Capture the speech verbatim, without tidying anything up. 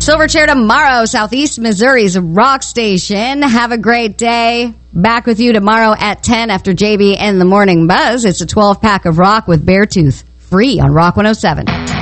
Silverchair tomorrow, Southeast Missouri's rock station. Have a great day. Back with you tomorrow at ten after J B and the Morning Buzz. It's a twelve pack of rock with Beartooth. Free on Rock one oh seven.